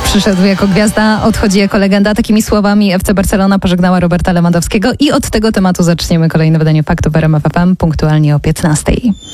Przyszedł jako gwiazda, odchodzi jako legenda. Takimi słowami FC Barcelona pożegnała Roberta Lewandowskiego i od tego tematu zaczniemy kolejne wydanie Faktów w RMF FM punktualnie o 15:00.